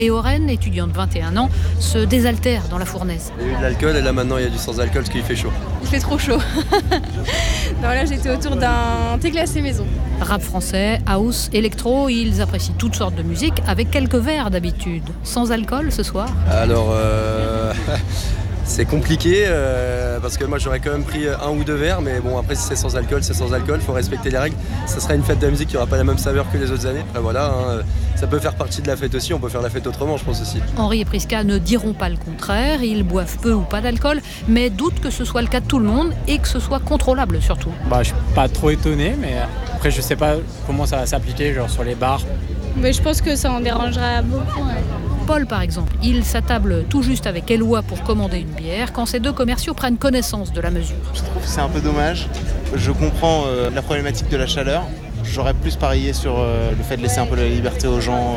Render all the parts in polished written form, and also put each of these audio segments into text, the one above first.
Léorène, étudiante de 21 ans, se désaltère dans la fournaise. Il y a eu de l'alcool et là maintenant il y a du sans-alcool parce qu'il fait chaud. Il fait trop chaud. Non, là j'étais autour d'un thé glacé maison. Rap français, house, électro, ils apprécient toutes sortes de musique avec quelques verres d'habitude. Sans alcool ce soir? Alors c'est compliqué parce que moi j'aurais quand même pris 1 ou 2 verres, mais bon après si c'est sans alcool, faut respecter les règles. Ça sera une fête de la musique qui n'aura pas la même saveur que les autres années. Après voilà, ça peut faire partie de la fête aussi, on peut faire la fête autrement je pense aussi. Henri et Prisca ne diront pas le contraire, ils boivent peu ou pas d'alcool, mais doutent que ce soit le cas de tout le monde et que ce soit contrôlable surtout. Je suis pas trop étonné, mais après je sais pas comment ça va s'appliquer genre sur les bars. Mais je pense que ça en dérangera beaucoup. Ouais. Paul par exemple, il s'attable tout juste avec Éloi pour commander une bière quand ces deux commerciaux prennent connaissance de la mesure. Je trouve que c'est un peu dommage. Je comprends la problématique de la chaleur. J'aurais plus parié sur le fait de laisser un peu la liberté aux gens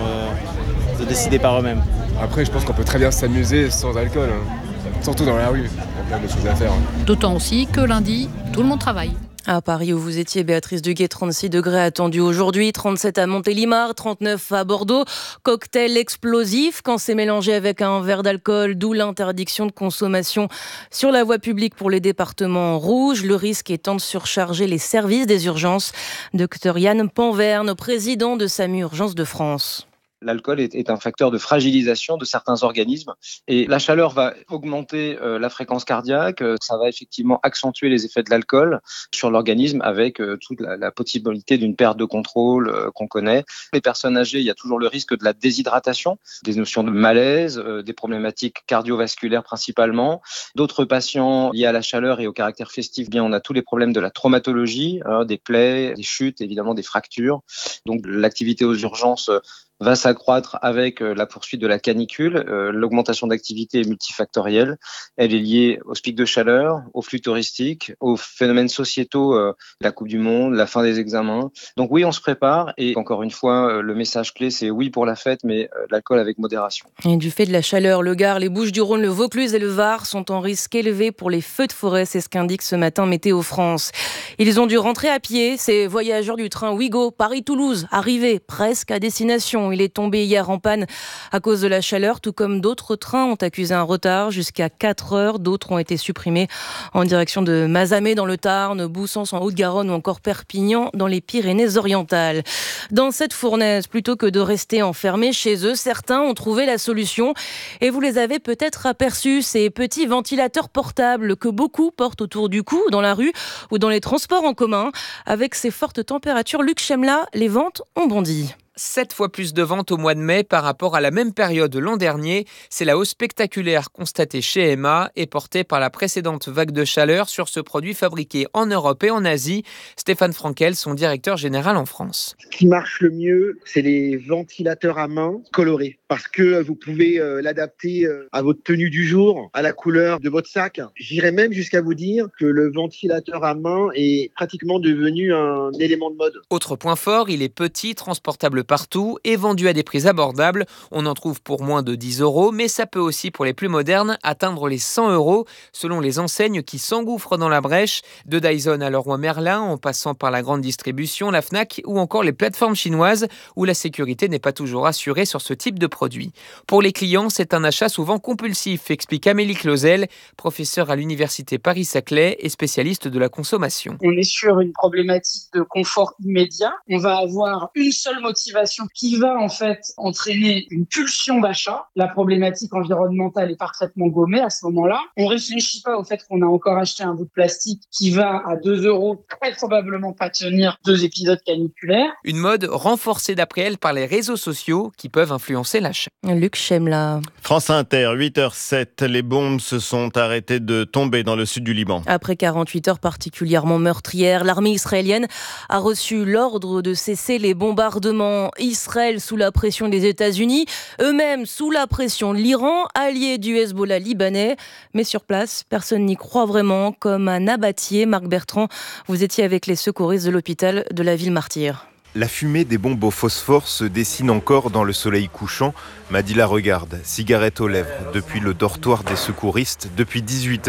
de décider par eux-mêmes. Après, je pense qu'on peut très bien s'amuser sans alcool, surtout dans la rue. Il y a plein de choses à faire. D'autant aussi que lundi, tout le monde travaille. À Paris où vous étiez, Béatrice Duguet, 36 degrés attendus aujourd'hui, 37 à Montélimar, 39 à Bordeaux. Cocktail explosif quand c'est mélangé avec un verre d'alcool, d'où l'interdiction de consommation sur la voie publique pour les départements rouges. Le risque étant de surcharger les services des urgences. Dr Yann Panverne, président de SAMU Urgences de France. L'alcool est un facteur de fragilisation de certains organismes et la chaleur va augmenter la fréquence cardiaque, ça va effectivement accentuer les effets de l'alcool sur l'organisme avec toute la possibilité d'une perte de contrôle qu'on connaît. Les personnes âgées, il y a toujours le risque de la déshydratation, des notions de malaise, des problématiques cardiovasculaires principalement. D'autres patients liés à la chaleur et au caractère festif, on a tous les problèmes de la traumatologie, des plaies, des chutes, évidemment des fractures. Donc l'activité aux urgences va s'accroître avec la poursuite de la canicule. L'augmentation d'activité est multifactorielle. Elle est liée aux pics de chaleur, aux flux touristiques, aux phénomènes sociétaux, la Coupe du Monde, la fin des examens. Donc oui, on se prépare et encore une fois, le message clé, c'est oui pour la fête, mais l'alcool avec modération. Et du fait de la chaleur, le Gard, les Bouches-du-Rhône, le Vaucluse et le Var sont en risque élevé pour les feux de forêt. C'est ce qu'indique ce matin Météo France. Ils ont dû rentrer à pied. Ces voyageurs du train Ouigo Paris-Toulouse, arrivés presque à destination. Il est tombé hier en panne à cause de la chaleur, tout comme d'autres trains ont accusé un retard jusqu'à 4 heures. D'autres ont été supprimés en direction de Mazamet dans le Tarn, Boussens en Haute-Garonne ou encore Perpignan dans les Pyrénées-Orientales. Dans cette fournaise, plutôt que de rester enfermés chez eux, certains ont trouvé la solution et vous les avez peut-être aperçus, ces petits ventilateurs portables que beaucoup portent autour du cou, dans la rue ou dans les transports en commun. Avec ces fortes températures, Luc Chemla, les ventes ont bondi. 7 fois plus de ventes au mois de mai par rapport à la même période l'an dernier. C'est la hausse spectaculaire constatée chez Emma et portée par la précédente vague de chaleur sur ce produit fabriqué en Europe et en Asie. Stéphane Frankel, son directeur général en France. Ce qui marche le mieux, c'est les ventilateurs à main colorés parce que vous pouvez l'adapter à votre tenue du jour, à la couleur de votre sac. J'irais même jusqu'à vous dire que le ventilateur à main est pratiquement devenu un élément de mode. Autre point fort, il est petit, transportable partout et vendu à des prix abordables. On en trouve pour moins de 10 €, mais ça peut aussi, pour les plus modernes, atteindre les 100 € selon les enseignes qui s'engouffrent dans la brèche. De Dyson à Leroy Merlin, en passant par la grande distribution, la Fnac ou encore les plateformes chinoises où la sécurité n'est pas toujours assurée sur ce type de produit. Pour les clients, c'est un achat souvent compulsif, explique Amélie Clausel, professeure à l'université Paris-Saclay et spécialiste de la consommation. On est sur une problématique de confort immédiat. On va avoir une seule motivation qui va en fait entraîner une pulsion d'achat. La problématique environnementale est parfaitement gommée à ce moment-là. On réfléchit pas au fait qu'on a encore acheté un bout de plastique qui va à 2 €, très probablement pas tenir 2 épisodes caniculaires. Une mode renforcée d'après elle par les réseaux sociaux qui peuvent influencer l'achat. Luc Chemla. France Inter, 8h07, les bombes se sont arrêtées de tomber dans le sud du Liban. Après 48 heures particulièrement meurtrières, l'armée israélienne a reçu l'ordre de cesser les bombardements. Israël sous la pression des États-Unis, eux-mêmes sous la pression de l'Iran, alliés du Hezbollah libanais. Mais sur place, personne n'y croit vraiment, comme à Nabatier. Marc Bertrand, vous étiez avec les secouristes de l'hôpital de la ville martyre. La fumée des bombes au phosphore se dessine encore dans le soleil couchant. Madi la regarde, cigarette aux lèvres, depuis le dortoir des secouristes. Depuis 18h,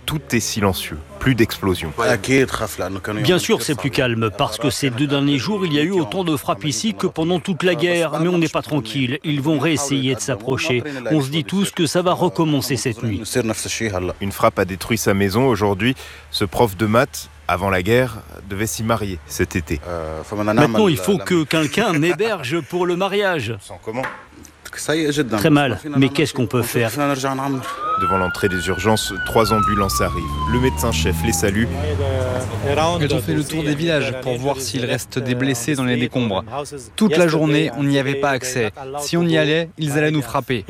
tout est silencieux, plus d'explosions. Bien sûr, c'est plus calme, parce que ces 2 derniers jours, il y a eu autant de frappes ici que pendant toute la guerre. Mais on n'est pas tranquille, ils vont réessayer de s'approcher. On se dit tous que ça va recommencer cette nuit. Une frappe a détruit sa maison aujourd'hui. Ce prof de maths, avant la guerre, devait s'y marier cet été. Maintenant, il faut que quelqu'un m'héberge pour le mariage. Comment ? Très mal, mais qu'est-ce qu'on peut faire ? Devant l'entrée des urgences, 3 ambulances arrivent. Le médecin-chef les salue. Elles ont fait le tour des villages pour voir s'il reste des blessés dans les décombres. Toute la journée, on n'y avait pas accès. Si on y allait, ils allaient nous frapper.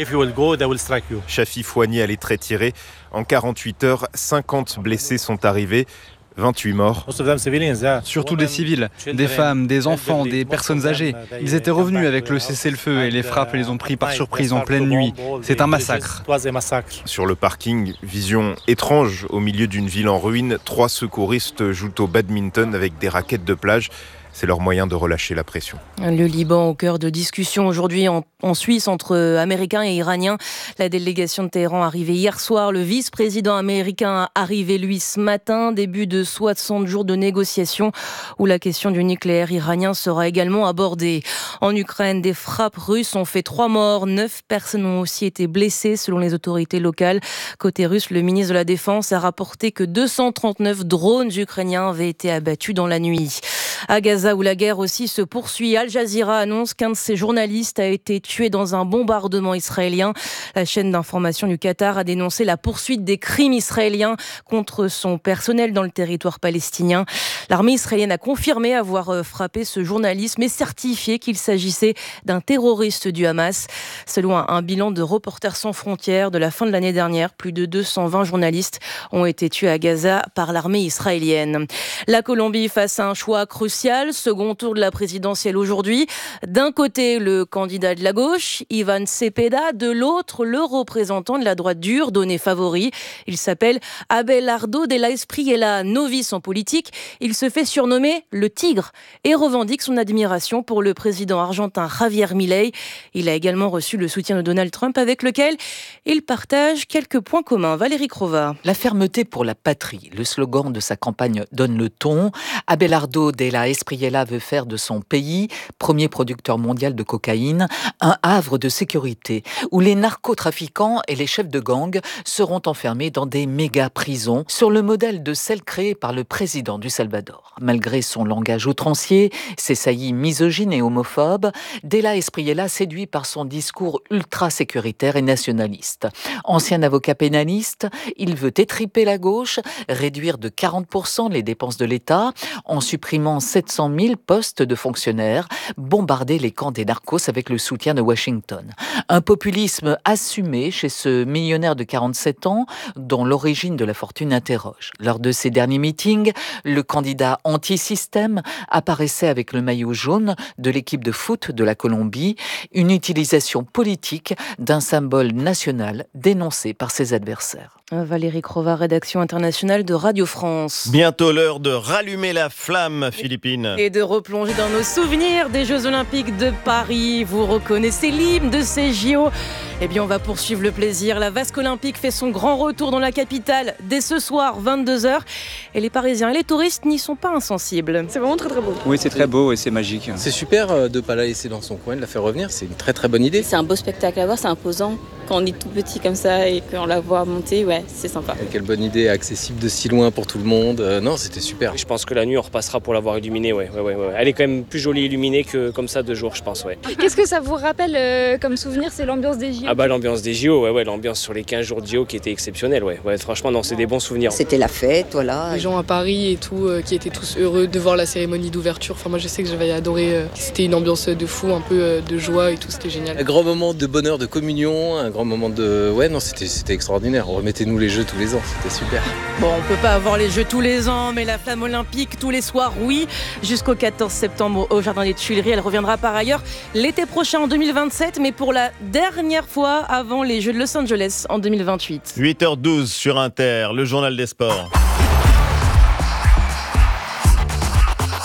Chafi Foigné a les traits tirés. En 48 heures, 50 blessés sont arrivés. 28 morts. Surtout des civils, des femmes, des enfants, des personnes âgées. Ils étaient revenus avec le cessez-le-feu et les frappes les ont pris par surprise en pleine nuit. C'est un massacre. Sur le parking, vision étrange au milieu d'une ville en ruine. 3 secouristes jouent au badminton avec des raquettes de plage. C'est leur moyen de relâcher la pression. Le Liban au cœur de discussions aujourd'hui en Suisse entre Américains et Iraniens. La délégation de Téhéran arrivée hier soir. Le vice-président américain arrivé lui ce matin. Début de 60 jours de négociations où la question du nucléaire iranien sera également abordée. En Ukraine, des frappes russes ont fait 3 morts. 9 personnes ont aussi été blessées selon les autorités locales. Côté russe, le ministre de la Défense a rapporté que 239 drones ukrainiens avaient été abattus dans la nuit. À Gaza, où la guerre aussi se poursuit, Al Jazeera annonce qu'un de ses journalistes a été tué dans un bombardement israélien. La chaîne d'information du Qatar a dénoncé la poursuite des crimes israéliens contre son personnel dans le territoire palestinien. L'armée israélienne a confirmé avoir frappé ce journaliste, mais certifié qu'il s'agissait d'un terroriste du Hamas. Selon un bilan de Reporters sans frontières de la fin de l'année dernière, plus de 220 journalistes ont été tués à Gaza par l'armée israélienne. La Colombie face à un choix crucial. Second tour de la présidentielle aujourd'hui. D'un côté, le candidat de la gauche, Iván Cepeda. De l'autre, le représentant de la droite dure, donné favori. Il s'appelle Abelardo de la Espriella, novice en politique. Il se fait surnommer le Tigre et revendique son admiration pour le président argentin Javier Milei. Il a également reçu le soutien de Donald Trump avec lequel il partage quelques points communs. Valérie Crova. La fermeté pour la patrie, le slogan de sa campagne donne le ton. Abelardo de la Espriella veut faire de son pays, premier producteur mondial de cocaïne, un havre de sécurité où les narcotrafiquants et les chefs de gang seront enfermés dans des méga-prisons sur le modèle de celle créée par le président du Salvador. Malgré son langage outrancier, ses saillies misogynes et homophobes, De la Espriella séduit par son discours ultra-sécuritaire et nationaliste. Ancien avocat pénaliste, il veut étriper la gauche, réduire de 40% les dépenses de l'État en supprimant 700 000 postes de fonctionnaires, bombarder les camps des narcos avec le soutien de Washington. Un populisme assumé chez ce millionnaire de 47 ans dont l'origine de la fortune interroge. Lors de ses derniers meetings, le candidat anti-système apparaissait avec le maillot jaune de l'équipe de foot de la Colombie, une utilisation politique d'un symbole national dénoncé par ses adversaires. Valérie Crova, rédaction internationale de Radio France. Bientôt l'heure de rallumer la flamme, Philippine. Et de replonger dans nos souvenirs des Jeux Olympiques de Paris. Vous reconnaissez l'hymne de ces JO. Eh bien, on va poursuivre le plaisir. La vasque olympique fait son grand retour dans la capitale dès ce soir, 22h. Et les Parisiens et les touristes n'y sont pas insensibles. C'est vraiment très très beau. Oui, c'est très beau et c'est magique. C'est super de ne pas la laisser dans son coin, de la faire revenir. C'est une très très bonne idée. C'est un beau spectacle à voir, c'est imposant. Quand on est tout petit comme ça et qu'on la voit monter, ouais, c'est sympa. Et quelle bonne idée, accessible de si loin pour tout le monde. Non, c'était super. Je pense que la nuit, on repassera pour l'avoir illuminée, ouais. Elle est quand même plus jolie illuminée que comme ça de jour, je pense, ouais. Qu'est-ce que ça vous rappelle comme souvenir? C'est l'ambiance des JO? Ah bah l'ambiance des JO, ouais, l'ambiance sur les 15 jours de JO qui était exceptionnelle, ouais. Franchement, non, c'est des bons souvenirs. C'était la fête, voilà. Les gens à Paris et tout, qui étaient tous heureux de voir la cérémonie d'ouverture. Enfin, moi, je sais que j'avais adoré. C'était une ambiance de fou, un peu de joie et tout, c'était génial. Un grand moment de bonheur, de communion, un grand moment de... Ouais, non, c'était extraordinaire. Remettez-nous les Jeux tous les ans, c'était super. Bon, on peut pas avoir les Jeux tous les ans, mais la flamme olympique tous les soirs, oui. Jusqu'au 14 septembre au Jardin des Tuileries. Elle reviendra par ailleurs l'été prochain en 2027, mais pour la dernière fois avant les Jeux de Los Angeles en 2028. 8h12 sur Inter, le journal des sports.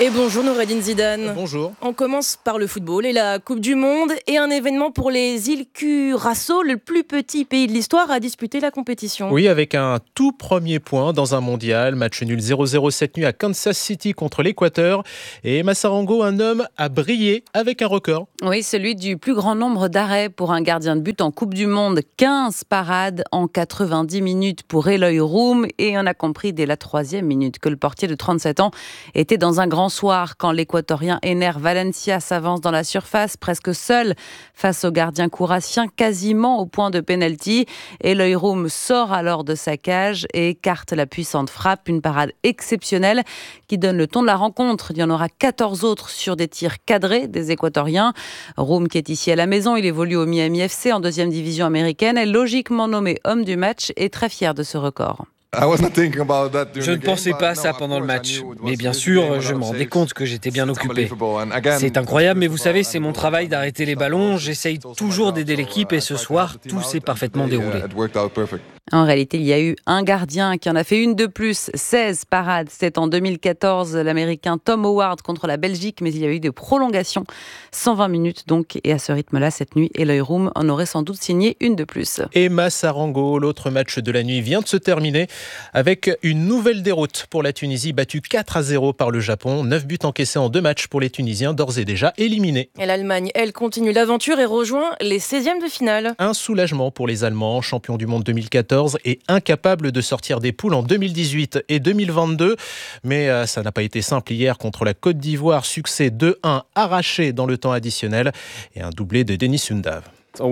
Et bonjour Noureddine Zidane. Bonjour. On commence par le football et la Coupe du Monde et un événement pour les îles Curaçao, le plus petit pays de l'histoire à disputer la compétition. Oui, avec un tout premier point dans un mondial. Match nul 0-0 cette nuit à Kansas City contre l'Équateur. Et Emma Sarango, un homme, a brillé avec un record. Oui, celui du plus grand nombre d'arrêts pour un gardien de but en Coupe du Monde. 15 parades en 90 minutes pour Eloy Room. Et on a compris dès la 3e minute que le portier de 37 ans était dans un grand soir quand l'Équatorien Ener Valencia s'avance dans la surface presque seul face au gardien courassien, quasiment au point de pénalty. Eloy Room sort alors de sa cage et écarte la puissante frappe, une parade exceptionnelle qui donne le ton de la rencontre. Il y en aura 14 autres sur des tirs cadrés des Équatoriens. Room qui est ici à la maison, il évolue au Miami FC en 2e division américaine, est logiquement nommé homme du match et très fier de ce record. Je ne pensais pas à ça pendant le match, mais bien sûr, je me rendais compte que j'étais bien occupé. C'est incroyable, mais vous savez, c'est mon travail d'arrêter les ballons. J'essaye toujours d'aider l'équipe et ce soir, tout s'est parfaitement déroulé. En réalité, il y a eu un gardien qui en a fait une de plus, 16 parades. C'était en 2014, l'Américain Tom Howard contre la Belgique, mais il y a eu des prolongations, 120 minutes donc. Et à ce rythme-là, cette nuit, Eloy Room en aurait sans doute signé une de plus. Emma Sarango, l'autre match de la nuit vient de se terminer avec une nouvelle déroute pour la Tunisie, battue 4-0 par le Japon. 9 buts encaissés en 2 matchs pour les Tunisiens, d'ores et déjà éliminés. Et l'Allemagne, elle, continue l'aventure et rejoint les 16e de finale. Un soulagement pour les Allemands, champions du monde 2014 et incapables de sortir des poules en 2018 et 2022. Mais ça n'a pas été simple hier contre la Côte d'Ivoire. Succès 2-1 arraché dans le temps additionnel et un doublé de Denis Sundav.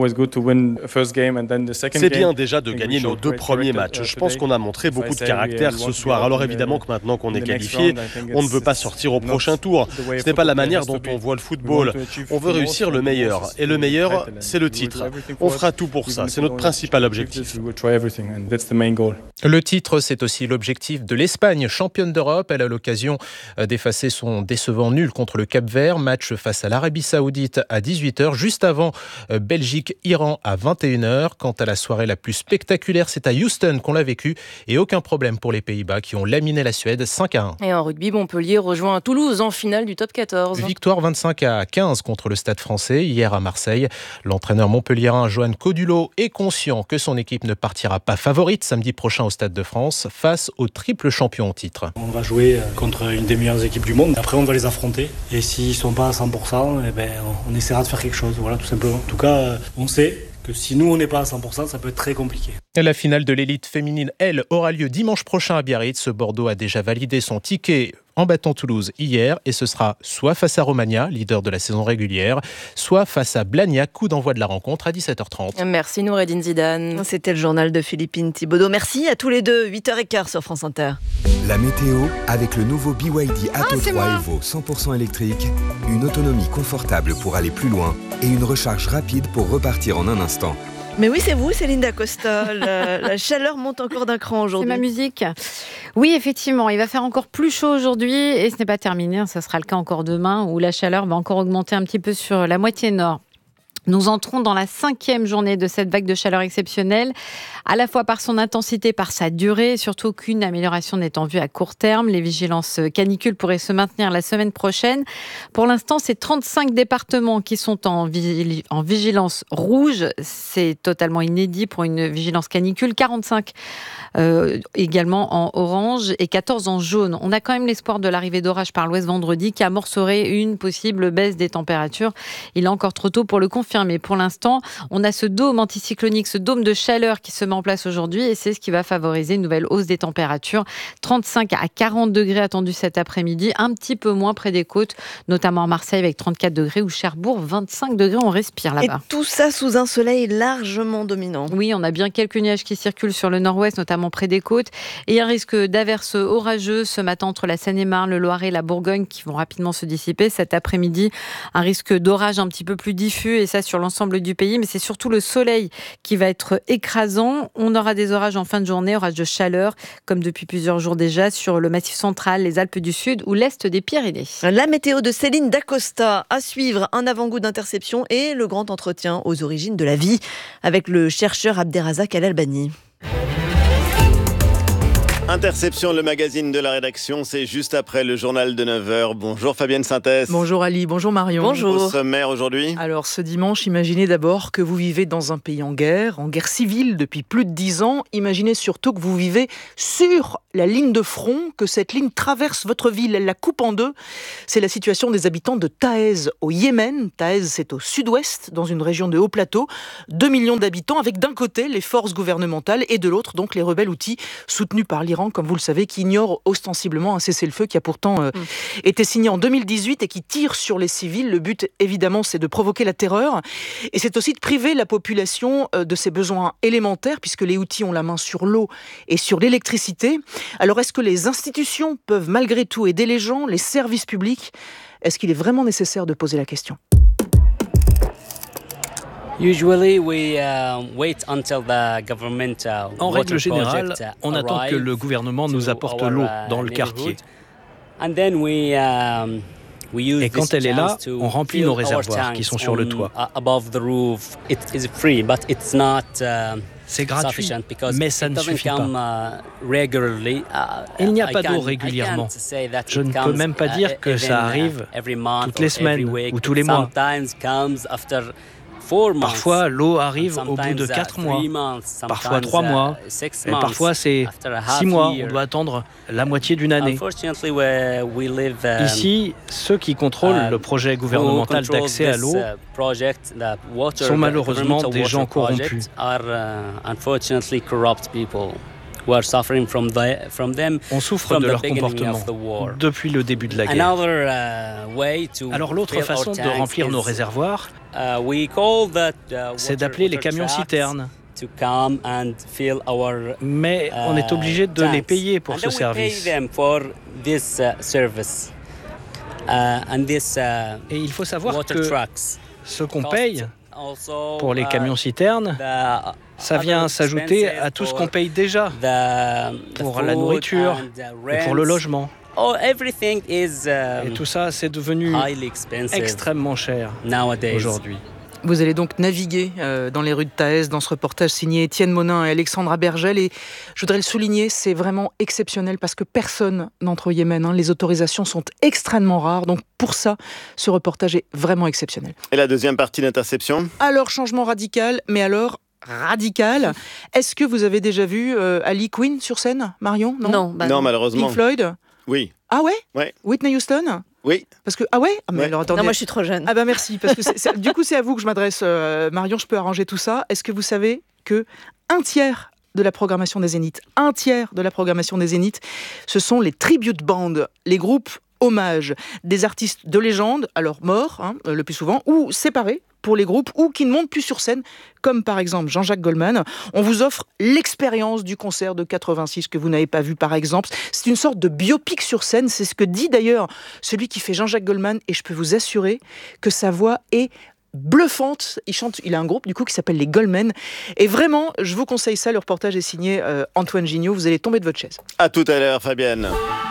C'est bien déjà de gagner nos 2 premiers matchs. Je pense qu'on a montré beaucoup de caractère ce soir. Alors évidemment que maintenant qu'on est qualifié, on ne veut pas sortir au prochain tour. Ce n'est pas la manière dont on voit le football. On veut réussir le meilleur. Et le meilleur, c'est le titre. On fera tout pour ça. C'est notre principal objectif. Le titre, c'est aussi l'objectif de l'Espagne, championne d'Europe. Elle a l'occasion d'effacer son décevant nul contre le Cap-Vert. Match face à l'Arabie Saoudite à 18h, juste avant Belgique-Iran à 21h. Quant à la soirée la plus spectaculaire, c'est à Houston qu'on l'a vécu et aucun problème pour les Pays-Bas qui ont laminé la Suède 5-1. Et en rugby, Montpellier rejoint Toulouse en finale du top 14. Victoire 25-15 contre le Stade français hier à Marseille. L'entraîneur montpelliérain Johan Codulot est conscient que son équipe ne partira pas favorite samedi prochain au Stade de France face au triple champion en titre. On va jouer contre une des meilleures équipes du monde. Après, on va les affronter. Et s'ils ne sont pas à 100%, on essaiera de faire quelque chose. Voilà, tout simplement. En tout cas, on sait que si nous on n'est pas à 100%, ça peut être très compliqué. La finale de l'élite féminine, elle, aura lieu dimanche prochain à Biarritz. Bordeaux a déjà validé son ticket en battant Toulouse hier et ce sera soit face à Romagna, leader de la saison régulière, soit face à Blagnac, coup d'envoi de la rencontre à 17h30. Merci Noureddine Zidane. C'était le journal de Philippine Thibaudot. Merci à tous les deux, 8h15 sur France Inter. La météo avec le nouveau BYD Atto 3 Evo 100% électrique, une autonomie confortable pour aller plus loin et une recharge rapide pour repartir en un instant. Mais oui, c'est vous, Céline Dacosta. La chaleur monte encore d'un cran aujourd'hui. C'est ma musique. Oui, effectivement, il va faire encore plus chaud aujourd'hui et ce n'est pas terminé. Ça sera le cas encore demain où la chaleur va encore augmenter un petit peu sur la moitié nord. Nous entrons dans la 5e journée de cette vague de chaleur exceptionnelle, à la fois par son intensité, par sa durée, et surtout aucune amélioration n'est en vue à court terme. Les vigilances canicules pourraient se maintenir la semaine prochaine. Pour l'instant, c'est 35 départements qui sont en vigilance rouge. C'est totalement inédit pour une vigilance canicule. 45 également en orange et 14 en jaune. On a quand même l'espoir de l'arrivée d'orage par l'ouest vendredi qui amorcerait une possible baisse des températures. Il est encore trop tôt pour le confirmer. Mais pour l'instant, on a ce dôme anticyclonique, ce dôme de chaleur qui se met en place aujourd'hui et c'est ce qui va favoriser une nouvelle hausse des températures. 35 à 40 degrés attendus cet après-midi, un petit peu moins près des côtes, notamment à Marseille avec 34 degrés ou Cherbourg, 25 degrés, on respire là-bas. Et tout ça sous un soleil largement dominant. Oui, on a bien quelques nuages qui circulent sur le nord-ouest, notamment près des côtes, et un risque d'averses orageuses ce matin entre la Seine-et-Marne, le Loiret et la Bourgogne qui vont rapidement se dissiper. Cet après-midi, un risque d'orage un petit peu plus diffus et ça sur l'ensemble du pays, mais c'est surtout le soleil qui va être écrasant. On aura des orages en fin de journée, orages de chaleur, comme depuis plusieurs jours déjà, sur le Massif central, les Alpes du Sud ou l'Est des Pyrénées. La météo de Céline Dacosta, à suivre, un avant-goût d'interception et le grand entretien aux origines de la vie avec le chercheur Abderrazak Al-Albani. Interception, le magazine de la rédaction, c'est juste après le journal de 9h. Bonjour Fabienne Synthèse. Bonjour Ali, bonjour Marion. Bonjour. Au sommaire aujourd'hui. Alors ce dimanche, imaginez d'abord que vous vivez dans un pays en guerre civile depuis plus de 10 ans. Imaginez surtout que vous vivez sur la ligne de front, que cette ligne traverse votre ville, elle la coupe en deux. C'est la situation des habitants de Taez au Yémen. Taez, c'est au sud-ouest, dans une région de haut plateau. 2 millions d'habitants avec d'un côté les forces gouvernementales et de l'autre donc les rebelles houthis soutenus par l'Iran, comme vous le savez, qui ignore ostensiblement un cessez-le-feu qui a pourtant été signé en 2018 et qui tire sur les civils. Le but, évidemment, c'est de provoquer la terreur. Et c'est aussi de priver la population de ses besoins élémentaires, puisque les Houthis ont la main sur l'eau et sur l'électricité. Alors, est-ce que les institutions peuvent malgré tout aider les gens, les services publics ? Est-ce qu'il est vraiment nécessaire de poser la question ? En règle générale, on attend que le gouvernement nous apporte l'eau dans le quartier. Et quand elle est là, on remplit nos réservoirs qui sont sur le toit. C'est gratuit, mais ça ne suffit pas. Il n'y a pas d'eau régulièrement. Je ne peux même pas dire que ça arrive toutes les semaines ou tous les mois. Parfois, l'eau arrive au bout de 4 mois, parfois 3 mois, et parfois c'est 6 mois. On doit attendre la moitié d'une année. Ici, ceux qui contrôlent le projet gouvernemental d'accès à l'eau sont malheureusement des gens corrompus. On souffre de leur comportement depuis le début de la guerre. Alors l'autre façon de remplir nos réservoirs, c'est d'appeler les camions-citernes. Mais on est obligé de les payer pour ce service. Et il faut savoir que ce qu'on paye pour les camions-citernes, ça vient s'ajouter à tout ce qu'on paye déjà pour la nourriture et pour le logement. Et tout ça, c'est devenu extrêmement cher aujourd'hui. Vous allez donc naviguer dans les rues de Taez dans ce reportage signé Étienne Monin et Alexandra Bergel. Et je voudrais le souligner, c'est vraiment exceptionnel parce que personne n'entre au Yémen. Les autorisations sont extrêmement rares. Donc pour ça, ce reportage est vraiment exceptionnel. Et la deuxième partie d'Interception ? Alors, changement radical, mais alors radical. Est-ce que vous avez déjà vu Ali Queen sur scène, Marion ? Non, non, malheureusement. Pink Floyd ? Oui. Ah ouais ? Ouais. Whitney Houston ? Oui. Parce que mais alors attendez. Non, moi je suis trop jeune. Ah bah merci parce que du coup c'est à vous que je m'adresse, Marion. Je peux arranger tout ça. Est-ce que vous savez que un tiers de la programmation des Zéniths, ce sont les tribute bands, les groupes hommages, des artistes de légende, alors morts le plus souvent, ou séparés pour les groupes, ou qui ne montent plus sur scène, comme par exemple Jean-Jacques Goldman. On vous offre l'expérience du concert de 86 que vous n'avez pas vu par exemple. C'est une sorte de biopic sur scène, c'est ce que dit d'ailleurs celui qui fait Jean-Jacques Goldman, et je peux vous assurer que sa voix est bluffante. Il a un groupe du coup qui s'appelle les Goldman, et vraiment je vous conseille ça. Le reportage est signé Antoine Gignot. Vous allez tomber de votre chaise. À tout à l'heure Fabienne.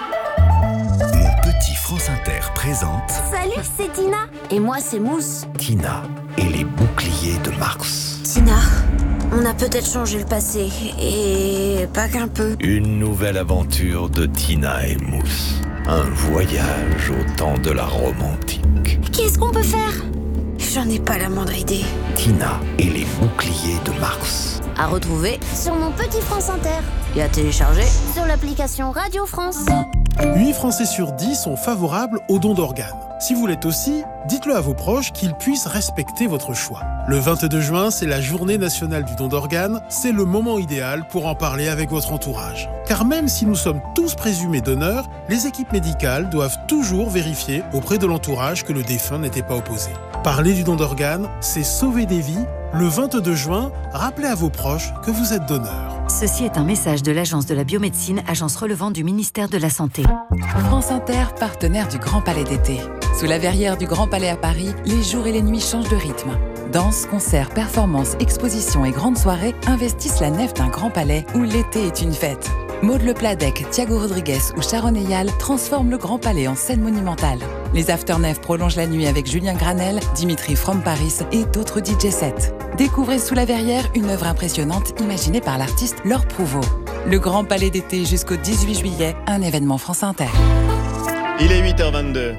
France Inter présente... Salut, c'est Tina. Et moi, c'est Mousse. Tina et les boucliers de Mars. Tina, on a peut-être changé le passé. Et pas qu'un peu. Une nouvelle aventure de Tina et Mousse. Un voyage au temps de la Rome antique. Qu'est-ce qu'on peut faire ? J'en ai pas la moindre idée. Tina et les boucliers de Mars. À retrouver sur mon petit France Inter. Et à télécharger sur l'application Radio France. 8 Français sur 10 sont favorables au don d'organes. Si vous l'êtes aussi, dites-le à vos proches qu'ils puissent respecter votre choix. Le 22 juin, c'est la journée nationale du don d'organes. C'est le moment idéal pour en parler avec votre entourage. Car même si nous sommes tous présumés donneurs, les équipes médicales doivent toujours vérifier auprès de l'entourage que le défunt n'était pas opposé. Parler du don d'organes, c'est sauver des vies. Le 22 juin, rappelez à vos proches que vous êtes donneur. Ceci est un message de l'Agence de la biomédecine, agence relevant du ministère de la Santé. France Inter, partenaire du Grand Palais d'été. Sous la verrière du Grand Palais à Paris, les jours et les nuits changent de rythme. Danse, concerts, performances, expositions et grandes soirées investissent la nef d'un Grand Palais où l'été est une fête. Maud Le Pladec, Thiago Rodriguez ou Sharon Eyal transforment le Grand Palais en scène monumentale. Les Afternef prolongent la nuit avec Julien Granel, Dimitri From Paris et d'autres DJ sets. Découvrez Sous la verrière une œuvre impressionnante imaginée par l'artiste Laure Prouveau. Le Grand Palais d'été jusqu'au 18 juillet, un événement France Inter. Il est 8h22.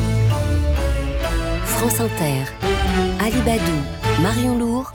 France Inter, Ali Badou, Marion Lourd,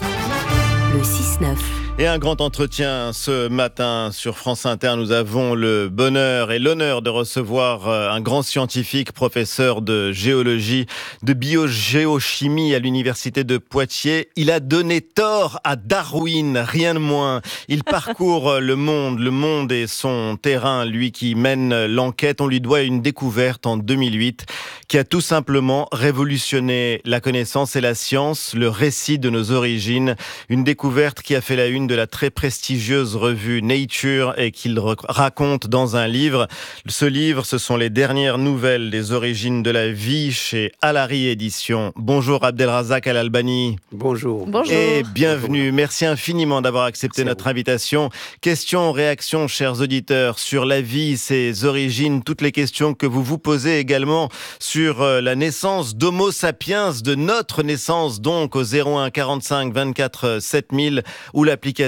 le 6-9. Et un grand entretien ce matin sur France Inter. Nous avons le bonheur et l'honneur de recevoir un grand scientifique, professeur de géologie, de biogéochimie à l'université de Poitiers. Il a donné tort à Darwin, rien de moins. Il parcourt le monde et son terrain, lui qui mène l'enquête. On lui doit une découverte en 2008 qui a tout simplement révolutionné la connaissance et la science, le récit de nos origines. Une découverte qui a fait la une de la très prestigieuse revue Nature et qu'il raconte dans un livre. Ce livre, ce sont les dernières nouvelles des origines de la vie chez Alary Éditions. Bonjour Abdelrazak Al-Albani. Bonjour. Bonjour. Et bienvenue. Merci infiniment d'avoir accepté notre invitation. Questions, réactions, chers auditeurs, sur la vie, ses origines, toutes les questions que vous vous posez également sur la naissance d'Homo sapiens, de notre naissance donc au 01 45 24 7000 ou l'application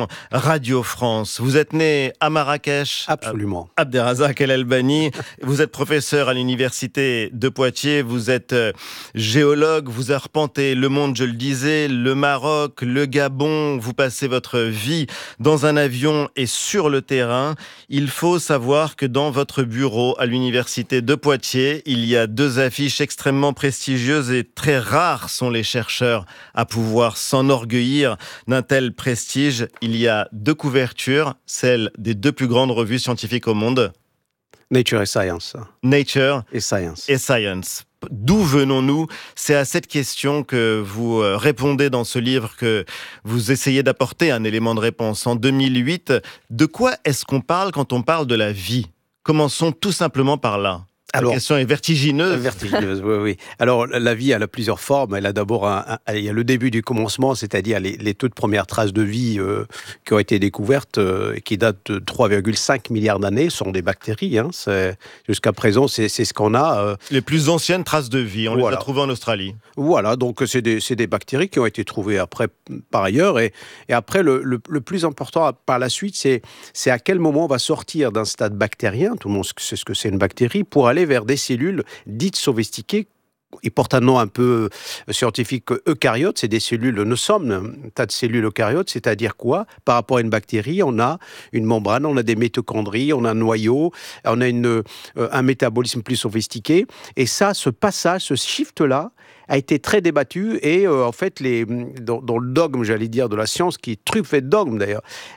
Radio France. Vous êtes né à Marrakech. Absolument. Abdelrazak El-Albani. Vous êtes professeur à l'université de Poitiers. Vous êtes géologue. Vous arpentez le monde, je le disais, le Maroc, le Gabon. Vous passez votre vie dans un avion et sur le terrain. Il faut savoir que dans votre bureau à l'université de Poitiers, il y a 2 affiches extrêmement prestigieuses et très rares sont les chercheurs à pouvoir s'enorgueillir d'un tel prestige. Il y a 2 couvertures, celles des 2 plus grandes revues scientifiques au monde. Nature et Science. Nature et Science. Et Science. D'où venons-nous ? C'est à cette question que vous répondez dans ce livre, que vous essayez d'apporter un élément de réponse. En 2008, de quoi est-ce qu'on parle quand on parle de la vie ? Commençons tout simplement par là. La question est vertigineuse. Vertigineuse, oui. Alors, la vie, elle a plusieurs formes. Elle a d'abord il y a le début du commencement, c'est-à-dire les toutes premières traces de vie qui ont été découvertes, qui datent de 3,5 milliards d'années, sont des bactéries. Jusqu'à présent, c'est ce qu'on a. Les plus anciennes traces de vie, on les a trouvées en Australie. Voilà, donc c'est des bactéries qui ont été trouvées après, par ailleurs. Et après, le plus important par la suite, c'est à quel moment on va sortir d'un stade bactérien, tout le monde sait ce que c'est une bactérie, pour aller vers des cellules dites sophistiquées. Ils portent un nom un peu scientifique, eucaryotes, c'est des cellules, nous sommes un tas de cellules eucaryotes, c'est-à-dire quoi ? Par rapport à une bactérie, on a une membrane, on a des mitochondries, on a un noyau, on a un métabolisme plus sophistiqué. Et ça, ce passage, ce shift-là, a été très débattu et en fait, dans le dogme, j'allais dire, de la science, qui est truffé de dogme d'ailleurs,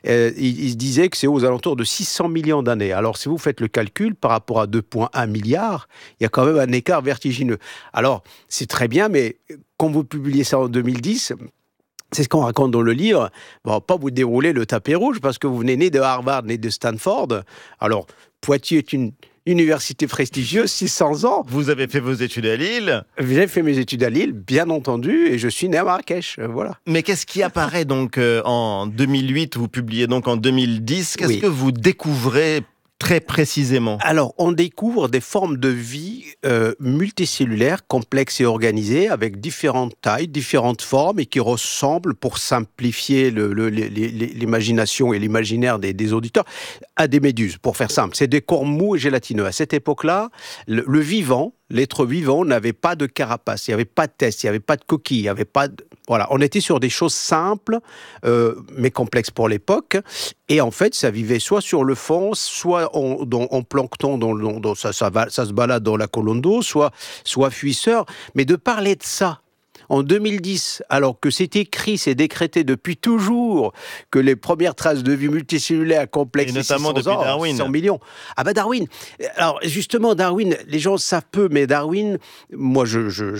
il se disait que c'est aux alentours de 600 millions d'années. Alors, si vous faites le calcul par rapport à 2,1 milliards, il y a quand même un écart vertigineux. Alors, c'est très bien, mais quand vous publiez ça en 2010... C'est ce qu'on raconte dans le livre. Bon, on va pas vous dérouler le tapis rouge parce que vous venez né de Harvard, né de Stanford. Alors, Poitiers est une université prestigieuse, 600 ans. Vous avez fait vos études à Lille. J'ai fait mes études à Lille, bien entendu, et je suis né à Marrakech, voilà. Mais qu'est-ce qui apparaît donc en 2008, vous publiez donc en 2010, qu'est-ce que vous découvrez très précisément? Alors, on découvre des formes de vie multicellulaires, complexes et organisées, avec différentes tailles, différentes formes, et qui ressemblent, pour simplifier l'imagination et l'imaginaire des auditeurs, à des méduses, pour faire simple. C'est des corps mous et gélatineux. À cette époque-là, le vivant, l'être vivant n'avait pas de carapace, il n'y avait pas de test, il n'y avait pas de coquille, il n'y avait pas de... Voilà, on était sur des choses simples, mais complexes pour l'époque. Et en fait, ça vivait soit sur le fond, soit en plancton, ça se balade dans la colonne d'eau, soit fuisseur. Mais de parler de ça en 2010, alors que c'est écrit, c'est décrété depuis toujours, que les premières traces de vie multicellulaire complexes, et notamment depuis Darwin. 100 millions. Ah bah Darwin. Alors justement, Darwin, les gens savent peu, mais Darwin, moi je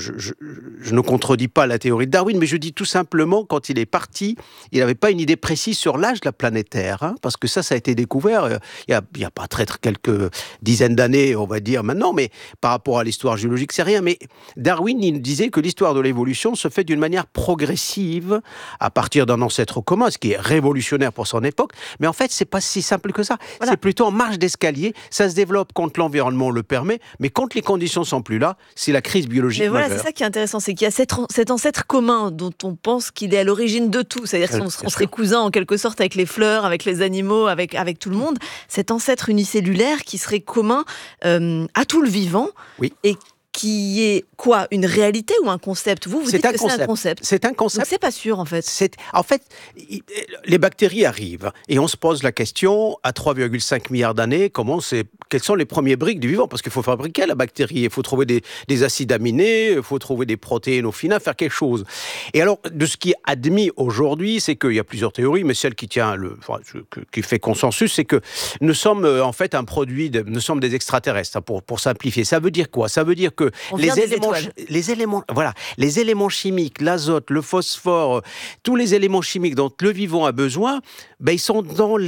ne contredis pas la théorie de Darwin, mais je dis tout simplement, quand il est parti, il n'avait pas une idée précise sur l'âge de la planète Terre, parce que ça a été découvert il y a pas très quelques dizaines d'années, on va dire maintenant, mais par rapport à l'histoire géologique, c'est rien. Mais Darwin, il disait que l'histoire de l'évolution l'évolution se fait d'une manière progressive à partir d'un ancêtre commun, ce qui est révolutionnaire pour son époque. Mais en fait, c'est pas si simple que ça. Voilà. C'est plutôt en marche d'escalier. Ça se développe quand l'environnement le permet, mais quand les conditions sont plus là, c'est la crise biologique majeure. Mais voilà, c'est ça qui est intéressant, c'est qu'il y a cet ancêtre commun dont on pense qu'il est à l'origine de tout. C'est-à-dire qu'on serait cousins en quelque sorte avec les fleurs, avec les animaux, avec tout le monde. Cet ancêtre unicellulaire qui serait commun à tout le vivant. Oui. Et qui est quoi, une réalité ou un concept ? Vous dites que c'est un concept. C'est un concept. Donc c'est pas sûr en fait. En fait, les bactéries arrivent et on se pose la question à 3,5 milliards d'années, quelles sont les premiers briques du vivant ? Parce qu'il faut fabriquer la bactérie, il faut trouver des acides aminés, il faut trouver des protéines au final, faire quelque chose. Et alors, de ce qui est admis aujourd'hui, c'est qu'il y a plusieurs théories, mais celle qui qui fait consensus, c'est que nous sommes en fait nous sommes des extraterrestres, pour simplifier. Ça veut dire quoi ? Ça veut dire que les éléments chimiques, l'azote, le phosphore, tous les éléments chimiques dont le vivant a besoin, ils sont dans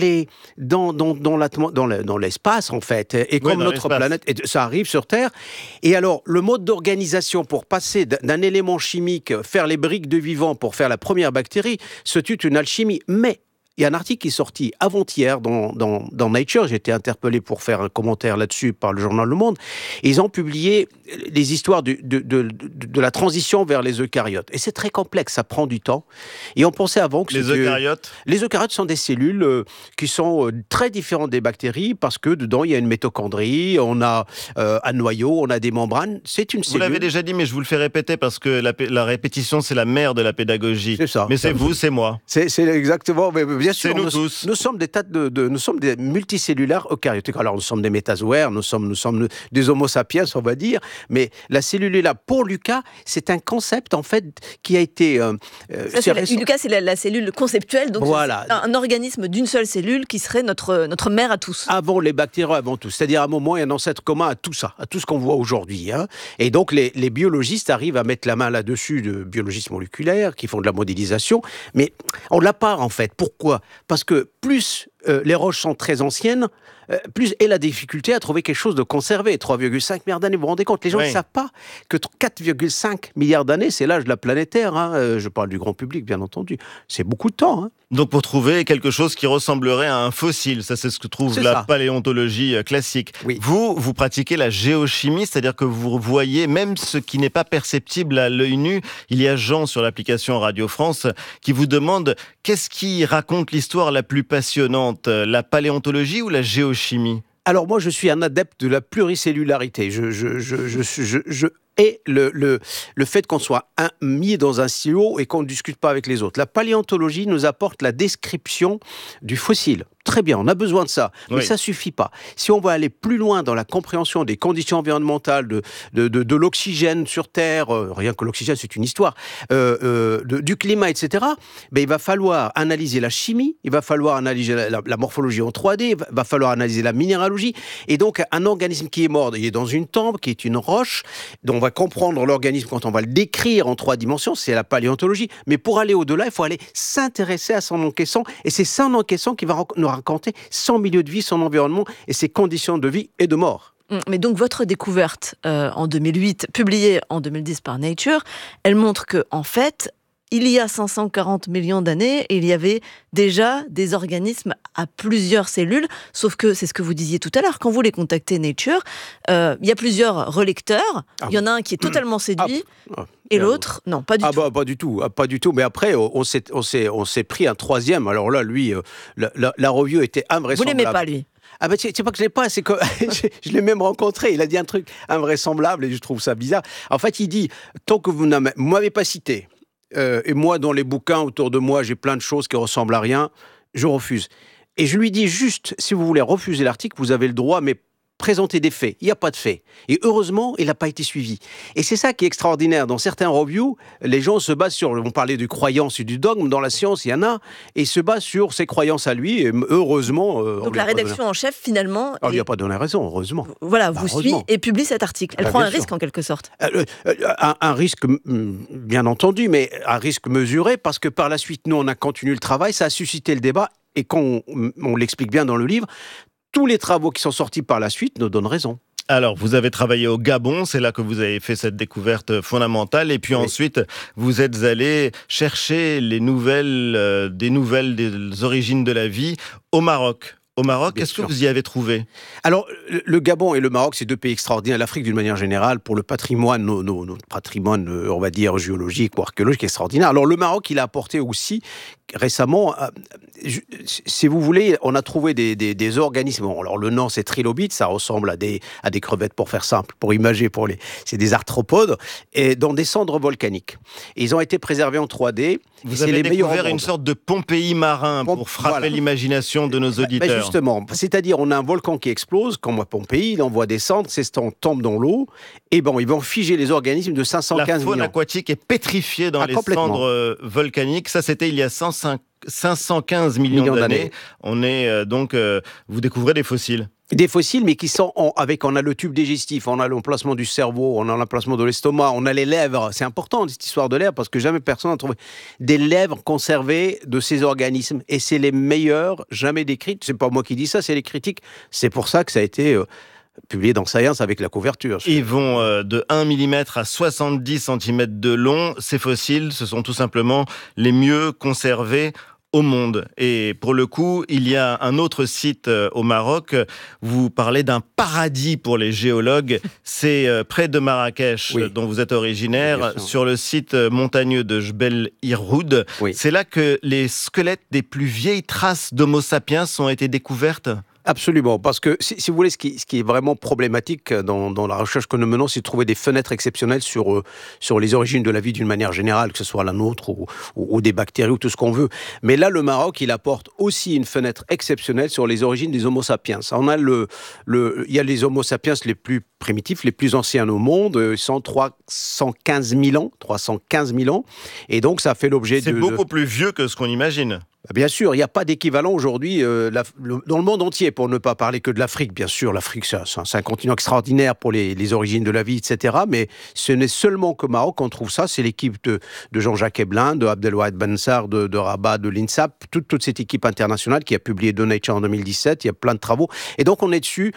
l'espace en fait, et comme notre planète, et ça arrive sur Terre. Et alors le mode d'organisation pour passer d'un élément chimique, faire les briques de vivant pour faire la première bactérie, c'est une alchimie, mais il y a un article qui est sorti avant-hier dans Nature. J'ai été interpellé pour faire un commentaire là-dessus par le journal Le Monde. Et ils ont publié les histoires de la transition vers les eucaryotes. Et c'est très complexe, ça prend du temps. Et on pensait avant que les eucaryotes. Les eucaryotes sont des cellules qui sont très différentes des bactéries parce que dedans il y a une mitochondrie, on a un noyau, on a des membranes. C'est une cellule. Vous l'avez déjà dit, mais je vous le fais répéter parce que la répétition c'est la mère de la pédagogie. C'est ça. Mais c'est vous, c'est moi. C'est exactement. Mais bien sûr, nous tous. Nous sommes nous sommes des multicellulaires eucaryotiques. Alors nous sommes des métazoaires, nous sommes des homo sapiens, on va dire. Mais la cellule est là. Pour Lucas, c'est un concept en fait qui a été. Lucas, c'est la cellule conceptuelle. Donc voilà. Un organisme d'une seule cellule qui serait notre mère à tous. Avant les bactéries, avant tout. C'est-à-dire à un moment, il y a un ancêtre commun à tout ça, à tout ce qu'on voit aujourd'hui. Et donc les biologistes arrivent à mettre la main là-dessus, de biologistes moléculaires qui font de la modélisation. Mais on l'a pas en fait. Pourquoi ? Parce que plus les roches sont très anciennes, plus est la difficulté à trouver quelque chose de conservé. 3,5 milliards d'années, vous vous rendez compte ? Les gens ne savent pas que 4,5 milliards d'années, c'est l'âge de la planète Terre. Je parle du grand public, bien entendu. C'est beaucoup de temps. Donc pour trouver quelque chose qui ressemblerait à un fossile, ça c'est ce que trouve la paléontologie classique. Oui. Vous pratiquez la géochimie, c'est-à-dire que vous voyez même ce qui n'est pas perceptible à l'œil nu. Il y a Jean sur l'application Radio France qui vous demande qu'est-ce qui raconte l'histoire la plus passionnante, la paléontologie ou la géochimie ? Alors moi je suis un adepte de la pluricellularité. Et le fait qu'on soit mis dans un silo et qu'on ne discute pas avec les autres. La paléontologie nous apporte la description du fossile. Très bien, on a besoin de ça, mais ça suffit pas. Si on veut aller plus loin dans la compréhension des conditions environnementales, de l'oxygène sur Terre, rien que l'oxygène c'est une histoire, du climat, etc., il va falloir analyser la chimie, il va falloir analyser la morphologie en 3D, il va falloir analyser la minéralogie, et donc un organisme qui est mort, il est dans une tombe, qui est une roche, dont on va comprendre l'organisme quand on va le décrire en 3 dimensions, c'est la paléontologie, mais pour aller au-delà, il faut aller s'intéresser à son encaissant, et c'est son encaissant qui va nous raconter son milieu de vie, son environnement et ses conditions de vie et de mort. Mais donc votre découverte en 2008, publiée en 2010 par Nature, elle montre que en fait, il y a 540 millions d'années, il y avait déjà des organismes à plusieurs cellules, sauf que, c'est ce que vous disiez tout à l'heure, quand vous les contactez Nature, il y a plusieurs relecteurs, il y en a un qui est totalement séduit, et l'autre, non, pas du tout. Pas du tout, mais après, on s'est pris un troisième, alors là, lui, la review était invraisemblable. Vous l'aimez pas, lui ? C'est pas que je l'ai pas, c'est que je l'ai même rencontré. Il a dit un truc invraisemblable et je trouve ça bizarre. En fait, il dit, tant que vous ne m'avez pas cité, et moi, dans les bouquins autour de moi, j'ai plein de choses qui ressemblent à rien, je refuse. Et je lui dis juste, si vous voulez refuser l'article, vous avez le droit, mais présenter des faits. Il n'y a pas de faits. Et heureusement, il n'a pas été suivi. Et c'est ça qui est extraordinaire. Dans certains reviews, les gens se basent sur... On parlait de croyances et du dogme. Dans la science, il y en a. Et se basent sur ses croyances à lui. Et heureusement... Donc la rédaction en chef, finalement... On lui a pas donné raison, heureusement. Voilà, vous suit et publie cet article. Elle prend un risque, en quelque sorte. Un risque, bien entendu, mais un risque mesuré, parce que par la suite, nous, on a continué le travail. Ça a suscité le débat. Et on l'explique bien dans le livre, tous les travaux qui sont sortis par la suite nous donnent raison. Alors, vous avez travaillé au Gabon, c'est là que vous avez fait cette découverte fondamentale. Et puis ensuite, vous êtes allé chercher des nouvelles des origines de la vie au Maroc. Au Maroc, qu'est-ce que vous y avez trouvé ? Alors, le Gabon et le Maroc, c'est deux pays extraordinaires. L'Afrique, d'une manière générale, pour le patrimoine, notre patrimoine, on va dire, géologique ou archéologique extraordinaire. Alors, le Maroc, il a apporté aussi, récemment, si vous voulez, on a trouvé des organismes. Bon, alors, le nom, c'est trilobites, ça ressemble à des crevettes, pour faire simple, pour imager, c'est des arthropodes, et dans des cendres volcaniques. Et ils ont été préservés en 3D. Vous avez découvert une sorte de Pompéi marin pour frapper l'imagination de nos auditeurs. Justement, c'est-à-dire on a un volcan qui explose, comme à Pompéi, il envoie des cendres, ces cendres tombent dans l'eau, et ils vont figer les organismes de 515 millions. La faune aquatique est pétrifiée dans les cendres volcaniques. Ça, c'était il y a 515 millions d'années. On est vous découvrez des fossiles. Des fossiles, mais qui sont on a le tube digestif, on a l'emplacement du cerveau, on a l'emplacement de l'estomac, on a les lèvres. C'est important cette histoire de lèvres parce que jamais personne n'a trouvé des lèvres conservées de ces organismes. Et c'est les meilleures jamais décrites. C'est pas moi qui dis ça, c'est les critiques. C'est pour ça que ça a été publié dans Science avec la couverture. Ils vont de 1 mm à 70 cm de long. Ces fossiles, ce sont tout simplement les mieux conservés au monde. Et pour le coup, il y a un autre site au Maroc. Vous parlez d'un paradis pour les géologues. C'est près de Marrakech, dont vous êtes originaire, sur le site montagneux de Jbel Irhoud. Oui. C'est là que les squelettes des plus vieilles traces d'Homo sapiens ont été découvertes. Absolument, parce que si vous voulez, ce qui est vraiment problématique dans la recherche que nous menons, c'est de trouver des fenêtres exceptionnelles sur les origines de la vie d'une manière générale, que ce soit la nôtre ou des bactéries ou tout ce qu'on veut. Mais là, le Maroc, il apporte aussi une fenêtre exceptionnelle sur les origines des Homo sapiens. On a il y a les Homo sapiens les plus primitifs, les plus anciens au monde, ils sont 315 000 ans, et donc ça fait l'objet C'est beaucoup plus vieux que ce qu'on imagine. Bien sûr, il n'y a pas d'équivalent aujourd'hui dans le monde entier, pour ne pas parler que de l'Afrique. Bien sûr, l'Afrique, c'est un continent extraordinaire pour les origines de la vie, etc. Mais ce n'est seulement qu'au Maroc qu'on trouve ça. C'est l'équipe de Jean-Jacques Heblin, de Abdelwahid Bensar, de Rabat, de l'INSAP, toute cette équipe internationale qui a publié The Nature en 2017. Il y a plein de travaux. Et donc, on est dessus.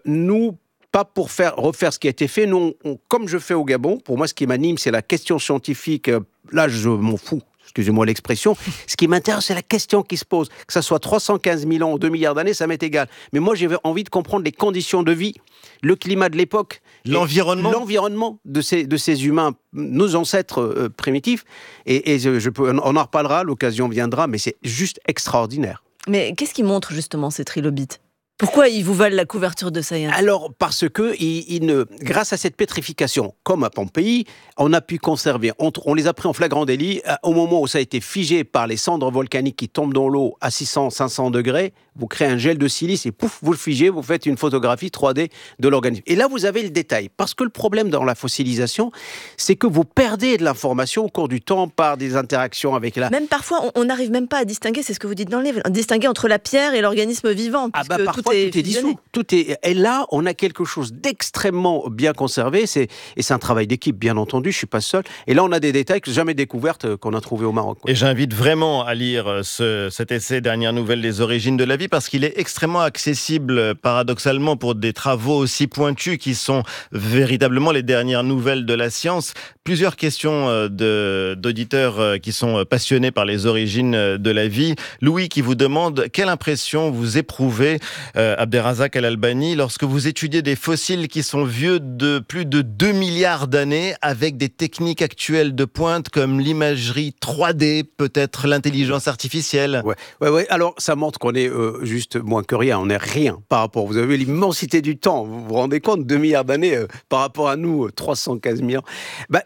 Pas pour refaire ce qui a été fait. Nous, comme je fais au Gabon, pour moi, ce qui m'anime, c'est la question scientifique. Là, je m'en fous. Excusez-moi l'expression. Ce qui m'intéresse, c'est la question qui se pose. Que ça soit 315 000 ans ou 2 milliards d'années, ça m'est égal. Mais moi, j'ai envie de comprendre les conditions de vie, le climat de l'époque, l'environnement de ces humains, nos ancêtres primitifs. Et on en reparlera, l'occasion viendra, mais c'est juste extraordinaire. Mais qu'est-ce qui montre justement ces trilobites ? Pourquoi ils vous valent la couverture de Science ? Alors, parce que grâce à cette pétrification, comme à Pompéi, on a pu conserver, on les a pris en flagrant délit, au moment où ça a été figé par les cendres volcaniques qui tombent dans l'eau à 600-500 degrés, vous créez un gel de silice et pouf, vous le figez, vous faites une photographie 3D de l'organisme. Et là, vous avez le détail. Parce que le problème dans la fossilisation, c'est que vous perdez de l'information au cours du temps par des interactions avec la... Même parfois, on n'arrive même pas à distinguer, c'est ce que vous dites dans le livre, distinguer entre la pierre et l'organisme vivant. Parfois, tout est dissous. Et là, on a quelque chose d'extrêmement bien conservé. Et c'est un travail d'équipe, bien entendu. Je ne suis pas seul. Et là, on a des détails que jamais découvertes qu'on a trouvés au Maroc. Et j'invite vraiment à lire cet essai Dernières nouvelles des origines de la vie, parce qu'il est extrêmement accessible, paradoxalement, pour des travaux aussi pointus qui sont véritablement les dernières nouvelles de la science. Plusieurs questions d'auditeurs qui sont passionnés par les origines de la vie. Louis qui vous demande quelle impression vous éprouvez, Abderrazak Al-Albani, lorsque vous étudiez des fossiles qui sont vieux de plus de 2 milliards d'années avec des techniques actuelles de pointe comme l'imagerie 3D, peut-être l'intelligence artificielle. Ouais. Alors, ça montre qu'on est juste moins que rien. On n'est rien par rapport. Vous avez l'immensité du temps. Vous vous rendez compte, 2 milliards d'années par rapport à nous, 315 000 ans.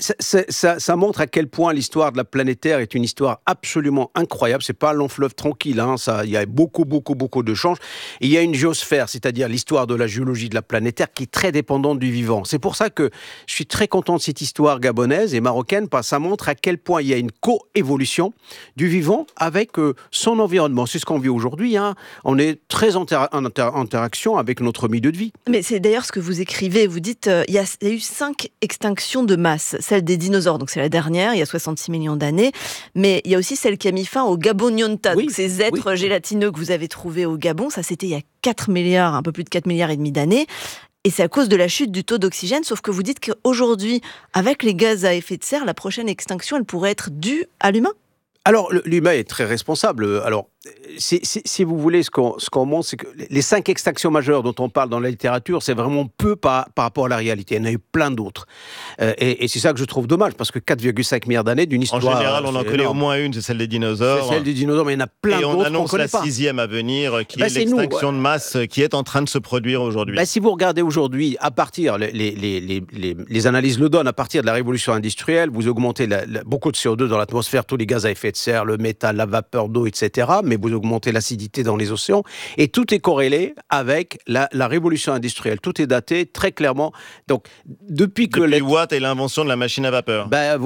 Ça montre à quel point l'histoire de la planète Terre est une histoire absolument incroyable. C'est pas un long fleuve tranquille. Il y a beaucoup de changes. Et il y a une géosphère, c'est-à-dire l'histoire de la géologie de la planète Terre qui est très dépendante du vivant. C'est pour ça que je suis très content de cette histoire gabonaise et marocaine, parce que ça montre à quel point il y a une coévolution du vivant avec son environnement. C'est ce qu'on vit aujourd'hui. On est très en interaction avec notre milieu de vie. Mais c'est d'ailleurs ce que vous écrivez. Vous dites il y a eu 5 extinctions de masse. Celle des dinosaures, donc c'est la dernière, il y a 66 millions d'années. Mais il y a aussi celle qui a mis fin au Gabonionta, donc ces êtres gélatineux que vous avez trouvés au Gabon. Ça, c'était il y a 4 milliards, un peu plus de 4 milliards et demi d'années. Et c'est à cause de la chute du taux d'oxygène, sauf que vous dites qu'aujourd'hui, avec les gaz à effet de serre, la prochaine extinction, elle pourrait être due à l'humain ? Alors, l'humain est très responsable. Alors, si vous voulez, ce qu'on montre, c'est que les 5 extinctions majeures dont on parle dans la littérature, c'est vraiment peu par rapport à la réalité. Il y en a eu plein d'autres. Et c'est ça que je trouve dommage, parce que 4,5 milliards d'années d'une histoire... En général, on en connaît au moins une, c'est celle des dinosaures. C'est celle des dinosaures, mais il y en a plein d'autres qu'on ne connaît pas. Et on annonce la 6e à venir, qui est l'extinction de masse qui est en train de se produire aujourd'hui. Si vous regardez aujourd'hui, à partir, les analyses le donnent, à partir de la révolution industrielle, vous augmentez beaucoup de CO2 dans l'atmosphère, tous les gaz à effet de serre, le méthane, la vapeur d'eau, etc., mais vous augmentez l'acidité dans les océans, et tout est corrélé avec la révolution industrielle. Tout est daté très clairement. Donc, depuis Watt et l'invention de la machine à vapeur.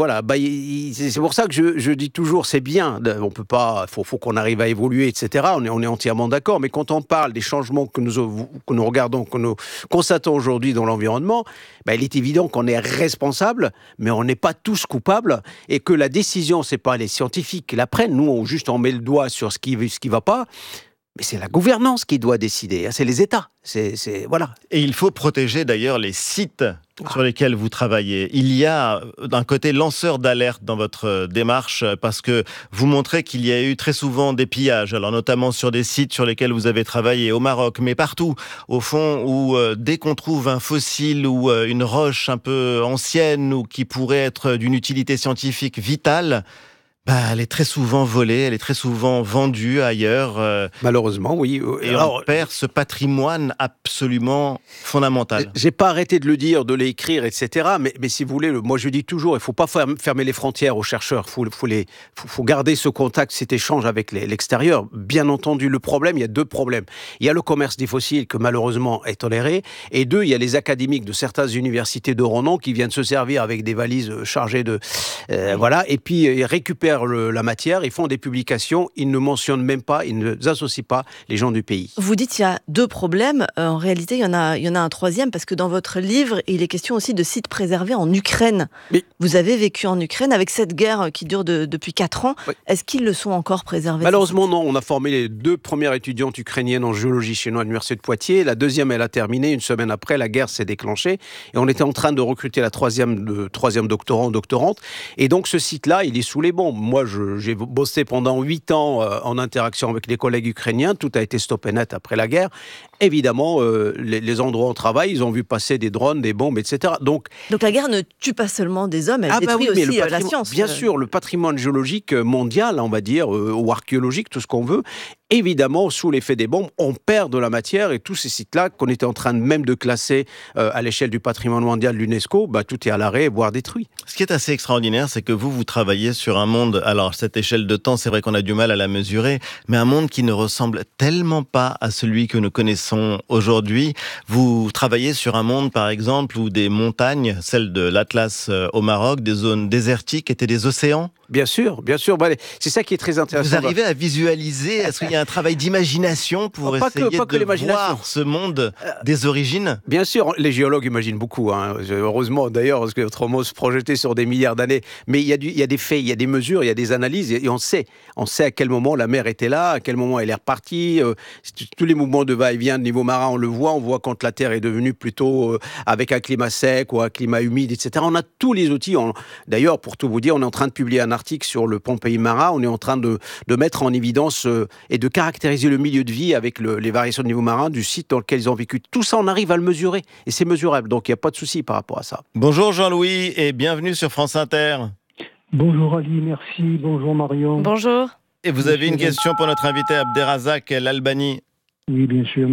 C'est pour ça que je dis toujours, c'est bien, on peut pas, faut qu'on arrive à évoluer, etc., on est entièrement d'accord, mais quand on parle des changements que nous regardons, que nous constatons aujourd'hui dans l'environnement, il est évident qu'on est responsable, mais on n'est pas tous coupables, et que la décision, c'est pas les scientifiques qui la prennent, nous on met le doigt sur ce qui va pas, mais c'est la gouvernance qui doit décider, c'est les États, voilà. Et il faut protéger d'ailleurs les sites sur lesquels vous travaillez. Il y a d'un côté lanceur d'alerte dans votre démarche, parce que vous montrez qu'il y a eu très souvent des pillages, alors notamment sur des sites sur lesquels vous avez travaillé au Maroc, mais partout au fond, où dès qu'on trouve un fossile ou une roche un peu ancienne ou qui pourrait être d'une utilité scientifique vitale, elle est très souvent volée, elle est très souvent vendue ailleurs. Malheureusement, oui. Et on perd ce patrimoine absolument fondamental. J'ai pas arrêté de le dire, de l'écrire, etc. Mais si vous voulez, moi je dis toujours, il faut pas fermer les frontières aux chercheurs. Faut garder ce contact, cet échange avec l'extérieur. Bien entendu, le problème, il y a 2 problèmes. Il y a le commerce des fossiles que malheureusement est toléré. Et 2, il y a les académiques de certaines universités de renom qui viennent se servir avec des valises chargées de... voilà. Et puis, ils récupèrent la matière, ils font des publications, ils ne mentionnent même pas, ils ne associent pas les gens du pays. Vous dites qu'il y a 2 problèmes, en réalité il y en a un troisième, parce que dans votre livre, il est question aussi de sites préservés en Ukraine. Oui. Vous avez vécu en Ukraine avec cette guerre qui dure depuis 4 ans. Oui. Est-ce qu'ils le sont encore préservés ? Malheureusement non, on a formé les 2 premières étudiantes ukrainiennes en géologie chez nous à l'université de Poitiers. La deuxième, elle a terminé, une semaine après, la guerre s'est déclenchée, et on était en train de recruter la troisième doctorant, doctorante, et donc ce site-là, il est sous les bombes. Moi, j'ai bossé pendant 8 ans en interaction avec les collègues ukrainiens. Tout a été stoppé net après la guerre. Évidemment, les endroits où on travaille, ils ont vu passer des drones, des bombes, etc. Donc la guerre ne tue pas seulement des hommes, elle détruit aussi la science. Bien sûr, le patrimoine géologique mondial, on va dire, ou archéologique, tout ce qu'on veut, évidemment, sous l'effet des bombes, on perd de la matière, et tous ces sites-là, qu'on était en train même de classer à l'échelle du patrimoine mondial de l'UNESCO, tout est à l'arrêt, voire détruit. Ce qui est assez extraordinaire, c'est que vous travaillez sur un monde, alors cette échelle de temps, c'est vrai qu'on a du mal à la mesurer, mais un monde qui ne ressemble tellement pas à celui que nous connaissons aujourd'hui. Vous travaillez sur un monde, par exemple, où des montagnes, celles de l'Atlas au Maroc, des zones désertiques étaient des océans. Bien sûr. C'est ça qui est très intéressant. Vous arrivez à visualiser, est-ce qu'il y a un travail d'imagination pour essayer de voir ce monde des origines ? Bien sûr, les géologues imaginent beaucoup, heureusement d'ailleurs, parce que autrement se projeter sur des milliards d'années. Mais il y a des faits, il y a des mesures, il y a des analyses, et on sait à quel moment la mer était là, à quel moment elle est repartie. Tous les mouvements de va-et-vient de niveau marin, on voit quand la Terre est devenue plutôt avec un climat sec ou un climat humide, etc. On a tous les outils. D'ailleurs, pour tout vous dire, on est en train de publier un article sur le Pompéi Mara, on est en train de mettre en évidence et de caractériser le milieu de vie avec les variations de niveau marin du site dans lequel ils ont vécu. Tout ça, on arrive à le mesurer, et c'est mesurable, donc il n'y a pas de souci par rapport à ça. Bonjour Jean-Louis, et bienvenue sur France Inter. Bonjour Ali, merci, bonjour Marion. Bonjour. Et vous avez une question pour notre invité Abderrazak Lalbani. Oui, bien sûr.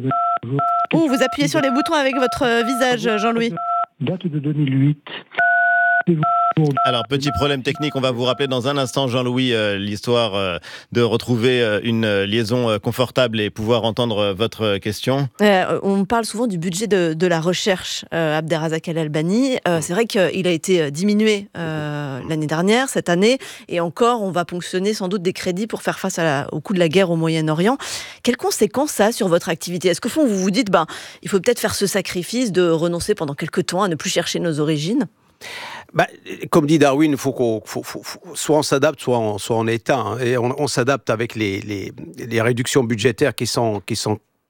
Vous appuyez sur les boutons avec votre visage, Jean-Louis. Date de 2008. Alors, petit problème technique, on va vous rappeler dans un instant, Jean-Louis, l'histoire de retrouver une liaison confortable et pouvoir entendre votre question. On parle souvent du budget de la recherche, Abderrazak Lalbani. C'est vrai qu'il a été diminué l'année dernière, cette année, et encore, on va ponctionner sans doute des crédits pour faire face au coût de la guerre au Moyen-Orient. Quelles conséquences ça a sur votre activité ? Est-ce qu'au fond, vous vous dites, il faut peut-être faire ce sacrifice de renoncer pendant quelques temps à ne plus chercher nos origines ? Comme dit Darwin, faut soit on s'adapte, soit on est éteint. Et on s'adapte avec les réductions budgétaires qui sont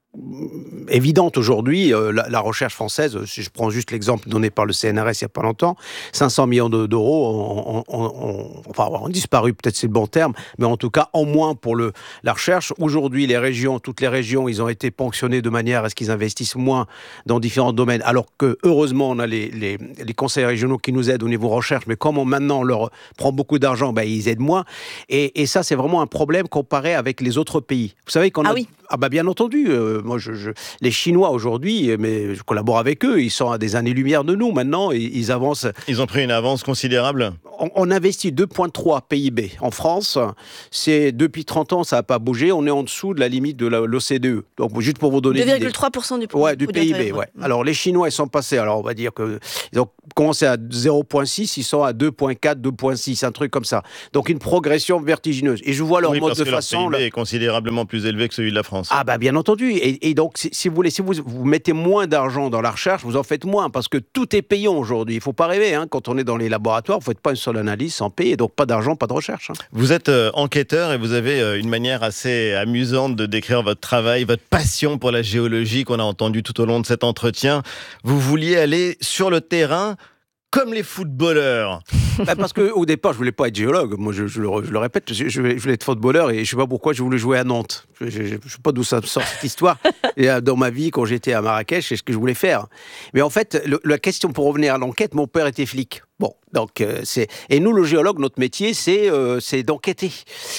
évidente aujourd'hui. La recherche française, si je prends juste l'exemple donné par le CNRS il n'y a pas longtemps, 500 millions d'euros ont disparu, peut-être c'est le bon terme, mais en tout cas en moins pour la recherche. Aujourd'hui, toutes les régions, ils ont été ponctionnés de manière à ce qu'ils investissent moins dans différents domaines, alors que heureusement on a les conseils régionaux qui nous aident au niveau recherche, mais comme maintenant on leur prend beaucoup d'argent, ils aident moins. Et ça, c'est vraiment un problème comparé avec les autres pays. Vous savez qu'on bien entendu. Moi, les Chinois aujourd'hui, mais je collabore avec eux, ils sont à des années-lumière de nous maintenant, ils avancent. Ils ont pris une avance considérable. On investit 2,3 PIB. En France, depuis 30 ans, ça n'a pas bougé. On est en dessous de la limite de l'OCDE. Donc, juste pour vous donner 2,3% du PIB. Du PIB, ouais. Alors, les Chinois, ils sont passés, on va dire qu'ils ont commencé à 0,6, ils sont à 2,4, 2,6, un truc comme ça. Donc, une progression vertigineuse. Et je vois leur mode de façon. Leur PIB est considérablement plus élevé que celui de la France. Bien entendu. Et donc, si vous mettez moins d'argent dans la recherche, vous en faites moins, parce que tout est payant aujourd'hui. Il ne faut pas rêver, quand on est dans les laboratoires, vous ne faites pas une seule analyse sans payer, donc pas d'argent, pas de recherche. Vous êtes enquêteur et vous avez une manière assez amusante de décrire votre travail, votre passion pour la géologie qu'on a entendue tout au long de cet entretien. Vous vouliez aller sur le terrain comme les footballeurs. Parce qu'au départ, je voulais pas être géologue. Moi, je le répète, je voulais être footballeur et je sais pas pourquoi je voulais jouer à Nantes. Je sais pas d'où ça sort cette histoire. Et dans ma vie, quand j'étais à Marrakech, c'est ce que je voulais faire. Mais en fait, la question pour revenir à l'enquête, mon père était flic. Bon, donc et nous, le géologue, notre métier, c'est d'enquêter.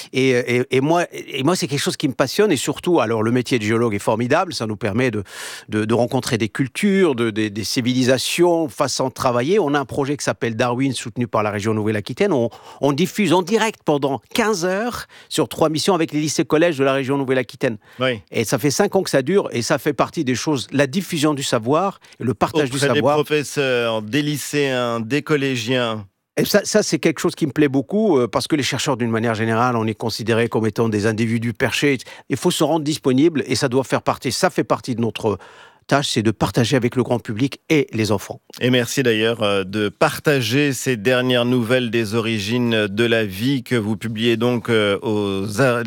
Et moi, c'est quelque chose qui me passionne. Et surtout, alors le métier de géologue est formidable. Ça nous permet de rencontrer des cultures, des civilisations, façon de travailler. On a un projet qui s'appelle Darwin, soutenu par la région Nouvelle-Aquitaine. On diffuse en direct pendant 15 heures sur 3 missions avec les lycées-collèges de la région Nouvelle-Aquitaine. Oui. Et ça fait 5 ans que ça dure. Et ça fait partie des choses, la diffusion du savoir et le partage du savoir. Des professeurs, des lycéens, des collégiens. Et ça, c'est quelque chose qui me plaît beaucoup, parce que les chercheurs, d'une manière générale, on est considérés comme étant des individus perchés. Il faut se rendre disponible et ça fait partie de notre tâche, c'est de partager avec le grand public et les enfants. Et merci d'ailleurs de partager ces dernières nouvelles des origines de la vie que vous publiez donc aux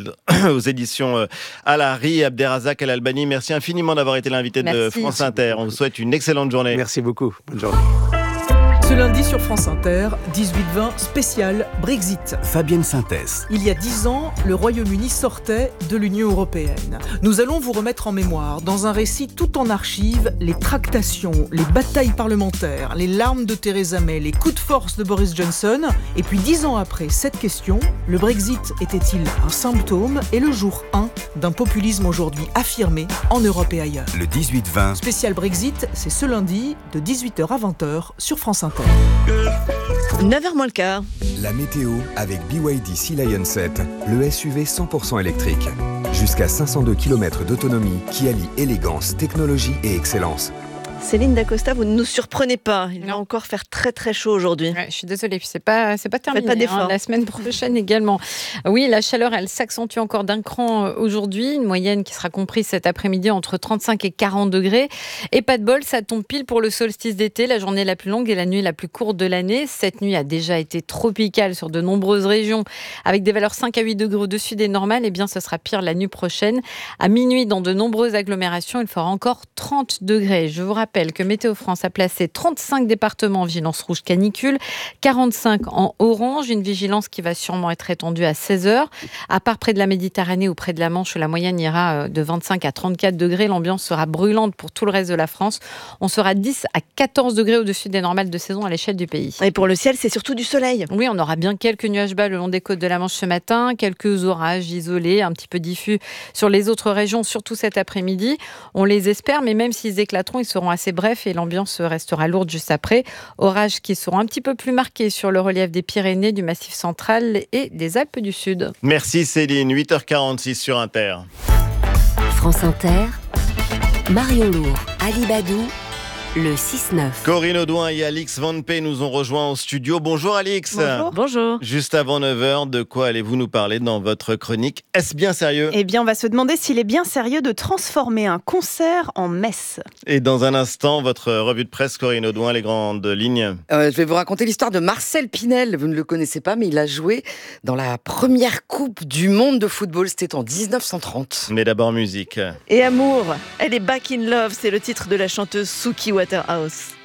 éditions Alary. Abderrazak El-Albani, merci infiniment d'avoir été l'invité de France Inter. On vous souhaite une excellente journée. Merci beaucoup. Bonne journée. Ce lundi sur France Inter, 18-20 spécial Brexit. Fabienne Synthèse. Il y a 10 ans, le Royaume-Uni sortait de l'Union européenne. Nous allons vous remettre en mémoire, dans un récit tout en archives, les tractations, les batailles parlementaires, les larmes de Theresa May, les coups de force de Boris Johnson. Et puis 10 ans après cette question, le Brexit était-il un symptôme et le jour 1 d'un populisme aujourd'hui affirmé en Europe et ailleurs? Le 18-20. Spécial Brexit, c'est ce lundi de 18h à 20h sur France Inter. 9h moins le quart. La météo avec BYD Sea Lion 7, le SUV 100% électrique. Jusqu'à 502 km d'autonomie qui allie élégance, technologie et excellence. Céline Dacosta, vous ne nous surprenez pas. Il va encore faire très très chaud aujourd'hui. Ouais, je suis désolée, c'est pas terminé. Faites pas la semaine prochaine également. Oui, la chaleur, elle s'accentue encore d'un cran aujourd'hui. Une moyenne qui sera comprise cet après-midi entre 35 et 40 degrés. Et pas de bol, ça tombe pile pour le solstice d'été, la journée la plus longue et la nuit la plus courte de l'année. Cette nuit a déjà été tropicale sur de nombreuses régions, avec des valeurs 5 à 8 degrés au-dessus des normales. Eh bien, ce sera pire la nuit prochaine. À minuit, dans de nombreuses agglomérations, il fera encore 30 degrés. Je vous rappelle que Météo France a placé 35 départements en vigilance rouge canicule, 45 en orange, une vigilance qui va sûrement être étendue à 16h. À part près de la Méditerranée ou près de la Manche, où la moyenne ira de 25 à 34 degrés, l'ambiance sera brûlante pour tout le reste de la France. On sera 10 à 14 degrés au-dessus des normales de saison à l'échelle du pays. Et pour le ciel, c'est surtout du soleil. Oui, on aura bien quelques nuages bas le long des côtes de la Manche ce matin, quelques orages isolés, un petit peu diffus sur les autres régions, surtout cet après-midi. On les espère, mais même s'ils éclateront, ils seront assez brefs et l'ambiance restera lourde juste après. Orages qui seront un petit peu plus marqués sur le relief des Pyrénées, du Massif central et des Alpes du Sud. Merci Céline, 8h46 sur Inter. France Inter, Marion Lourd, Ali Badou, le 6-9. Corinne Audouin et Alix Van P nous ont rejoints au studio. Bonjour Alix. Bonjour. Juste avant 9h, de quoi allez-vous nous parler dans votre chronique ? Est-ce bien sérieux ? Eh bien, on va se demander s'il est bien sérieux de transformer un concert en messe. Et dans un instant, votre revue de presse, Corinne Audouin, les grandes lignes. Je vais vous raconter l'histoire de Marcel Pinel. Vous ne le connaissez pas, mais il a joué dans la première Coupe du Monde de football. C'était en 1930. Mais d'abord musique. Et amour, elle est back in love, c'est le titre de la chanteuse Suki Waterhouse.